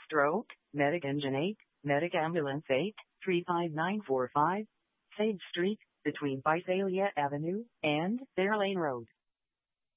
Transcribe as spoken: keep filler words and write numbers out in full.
Stroke, Medic Engine eight, Medic Ambulance eight, three five nine four five, Sage Street, between Visalia Avenue and Fairlane Road.